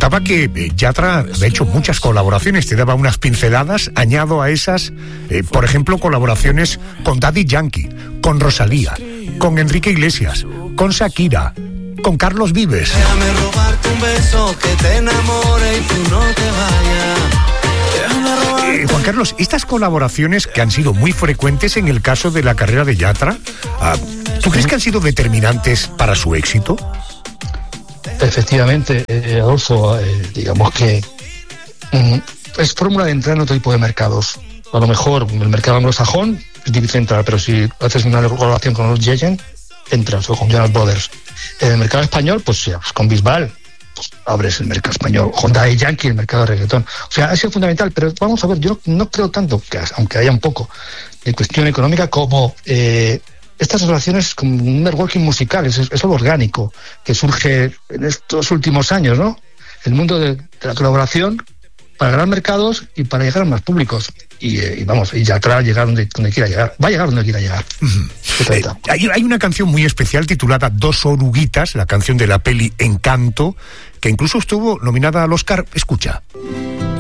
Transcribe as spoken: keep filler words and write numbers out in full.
contaba que eh, Yatra ha hecho muchas colaboraciones, te daba unas pinceladas, añado a esas, eh, por ejemplo, colaboraciones con Daddy Yankee, con Rosalía, con Enrique Iglesias, con Shakira, con Carlos Vives. Déjame robarte un beso que te enamore y tú no te vayas. Eh, Juan Carlos, estas colaboraciones que han sido muy frecuentes en el caso de la carrera de Yatra, ah, ¿tú crees que han sido determinantes para su éxito? Efectivamente, eh, Adolfo, eh, digamos que mm, es fórmula de entrar en otro tipo de mercados. A lo mejor el mercado anglosajón es difícil entrar, pero si haces una colaboración con los Legend, entras, o con Jonas Brothers. En el mercado español, pues, ya, pues con Bisbal, pues abres el mercado español, con Daddy Yankee, el mercado de reggaetón. O sea, ha sido fundamental, pero vamos a ver, yo no, no creo tanto, que aunque haya un poco de cuestión económica, como eh, estas relaciones como un networking musical, es, es algo orgánico, que surge en estos últimos años, ¿no? El mundo de, de la colaboración para ganar mercados y para llegar a más públicos. Y, eh, y vamos, y ya atrás llegar donde, donde quiera llegar. Va a llegar donde quiera llegar. Uh-huh. Eh, hay, hay una canción muy especial titulada Dos oruguitas, la canción de la peli Encanto, que incluso estuvo nominada al Oscar. Escucha.